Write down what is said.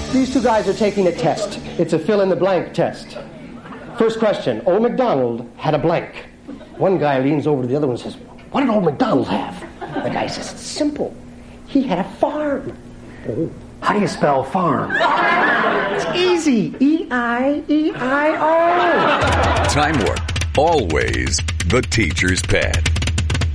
These two guys are taking a test. It's a fill-in-the-blank test. First question, Old MacDonald had a blank. One guy leans over to the other one and says, what did Old MacDonald have? The guy says, it's simple. He had a farm. Oh. How do you spell farm? It's easy. E-I-E-I-O. Time Warp. Always the teacher's pet.